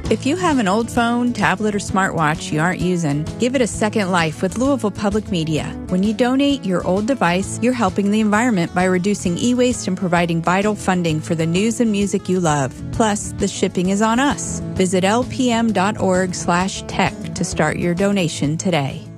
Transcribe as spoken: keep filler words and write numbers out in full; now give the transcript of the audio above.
If you have an old phone, tablet, or smartwatch you aren't using, give it a second life with Louisville Public Media. When you donate your old device, you're helping the environment by reducing e-waste and providing vital funding for the news and music you love. Plus, the shipping is on us. Visit lpm.org slash tech to start your donation today.